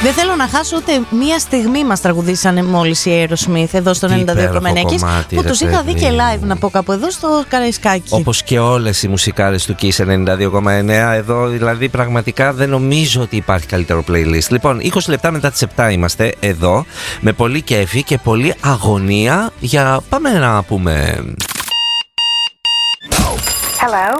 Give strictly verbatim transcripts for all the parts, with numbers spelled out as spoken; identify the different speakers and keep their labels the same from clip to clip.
Speaker 1: Δεν θέλω να χάσω ούτε μία στιγμή. Μας τραγουδήσανε μόλις οι Aerosmith εδώ στο ενενήντα δύο κόμμα εννέα που τους είχα δει και live, να πω, κάπου εδώ στο Καραϊσκάκι.
Speaker 2: Όπως και όλες οι μουσικάρες του Kiss ενενήντα δύο κόμμα εννέα. Εδώ δηλαδή πραγματικά δεν νομίζω ότι υπάρχει καλύτερο playlist. Λοιπόν, είκοσι λεπτά μετά τις επτά είμαστε εδώ με πολύ κέφι και πολύ αγωνία για πάμε να πούμε.
Speaker 3: Hello.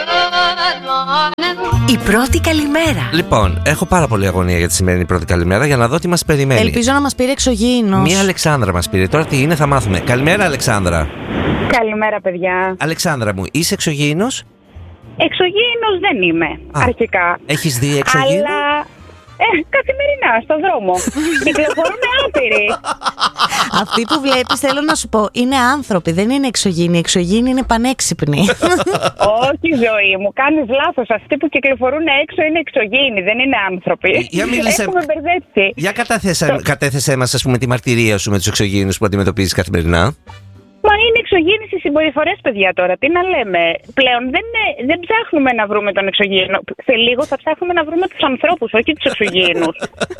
Speaker 4: Η πρώτη καλημέρα.
Speaker 2: Λοιπόν, έχω πάρα πολύ αγωνία για τη σημερινή πρώτη καλημέρα για να δω τι μας περιμένει.
Speaker 1: Ελπίζω να μας πήρε εξωγήινος.
Speaker 2: Μία Αλεξάνδρα μας πήρε. Τώρα τι είναι, θα μάθουμε. Καλημέρα, Αλεξάνδρα.
Speaker 3: Καλημέρα, παιδιά.
Speaker 2: Αλεξάνδρα μου, είσαι εξωγήινος?
Speaker 3: Εξωγήινος δεν είμαι,
Speaker 2: Α,
Speaker 3: αρχικά.
Speaker 2: Έχεις δει εξωγήινο?
Speaker 3: Αλλά ε, καθημερινά στον δρόμο. Κυκλοφορούν άπειροι.
Speaker 1: Αυτοί που βλέπεις, θέλω να σου πω, είναι άνθρωποι, δεν είναι εξωγήινοι. Οι εξωγήινοι είναι πανέξυπνοι.
Speaker 3: Όχι, ζωή μου, κάνεις λάθος. Αυτοί που κυκλοφορούν έξω είναι εξωγήινοι, δεν είναι άνθρωποι.
Speaker 2: Για μίλησε...
Speaker 3: Έχουμε μπερδέψει.
Speaker 2: Για κατάθεσα... Το... κατέθεσέ μας, ας πούμε, τη μαρτυρία σου με τους εξωγήινους που αντιμετωπίζεις καθημερινά.
Speaker 3: Μα είναι εξωγήινοι στις συμπεριφορές, παιδιά, τώρα. Τι να λέμε. Πλέον δεν, δεν ψάχνουμε να βρούμε τον εξωγήινο. Σε λίγο θα ψάχνουμε να βρούμε τους ανθρώπους, όχι τους εξωγήινους.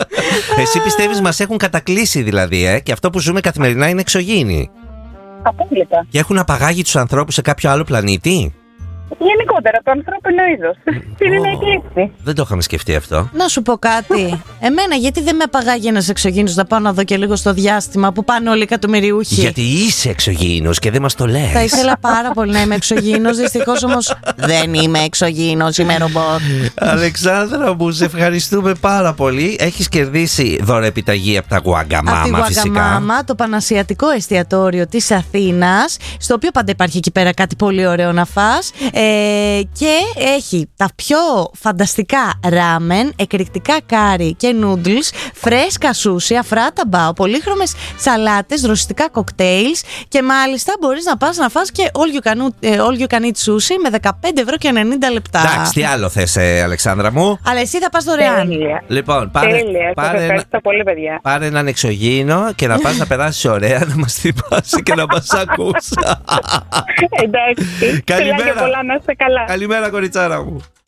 Speaker 2: Εσύ πιστεύεις μας έχουν κατακλείσει δηλαδή, ε? Και αυτό που ζούμε καθημερινά είναι εξωγήινοι?
Speaker 3: Απόλυτα.
Speaker 2: Και έχουν απαγάγει τους ανθρώπους σε κάποιο άλλο πλανήτη?
Speaker 3: Γενικότερα, το ανθρώπινο είδος. Είναι να εκλείψει.
Speaker 2: Δεν το είχαμε σκεφτεί αυτό.
Speaker 1: Να σου πω κάτι. Εμένα, γιατί δεν με απαγάγει ένας εξωγήινος να πάω να δω και λίγο στο διάστημα που πάνε όλοι οι εκατομμυριούχοι?
Speaker 2: Γιατί είσαι εξωγήινος και δεν μας το λες.
Speaker 1: Θα ήθελα πάρα πολύ να είμαι εξωγήινος. Δυστυχώς όμως δεν είμαι εξωγήινος, είμαι ρομπότ.
Speaker 2: Αλεξάνδρα μου, σε ευχαριστούμε πάρα πολύ. Έχεις κερδίσει δωρεπιταγή από τα Γουαγκαμάμα, φυσικά.
Speaker 1: Γουαγκαμάμα, το πανασιατικό εστιατόριο της Αθήνας, στο οποίο πάντα υπάρχει εκεί πέρα κάτι πολύ ωραίο να φας. Ε, και έχει τα πιο φανταστικά ράμεν, εκρηκτικά κάρι και νούντλς, φρέσκα σούσι, αφράτα μπάο, πολύχρωμες σαλάτες, ρωσιστικά κοκτέιλς και μάλιστα μπορείς να πας να φας και all you can, all you can eat sushi με δεκαπέντε ευρώ και ενενήντα λεπτά.
Speaker 2: Εντάξει, τι άλλο θες, ε, Αλεξάνδρα μου?
Speaker 1: Αλλά εσύ θα πας δωρεάν.
Speaker 3: Τέλεια.
Speaker 2: Λοιπόν, πάρε,
Speaker 3: Τέλεια.
Speaker 2: πάρε,
Speaker 3: Σας ευχαριστώ
Speaker 2: ένα,
Speaker 3: πολύ, παιδιά.
Speaker 2: πάρε έναν εξωγήινο και να πας να περάσεις ωραία, να μας θυμάσει και να μας ακούσει.
Speaker 3: Εντάξει.
Speaker 2: Καλημέρα.
Speaker 3: Πολλά, να είστε καλά.
Speaker 2: Καλημέρα, κοριτσάρα μου.